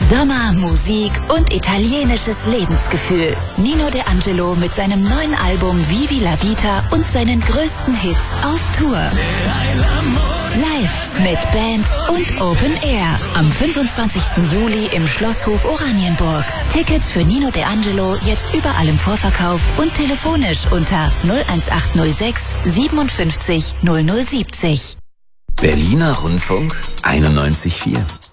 Sommer, Musik und italienisches Lebensgefühl. Nino De Angelo mit seinem neuen Album Vivi la Vita und seinen größten Hits auf Tour. Live mit Band und Open Air am 25. Juli im Schlosshof Oranienburg. Tickets für Nino De Angelo jetzt überall im Vorverkauf und telefonisch unter 01806 57 0070. Berliner Rundfunk 91,4.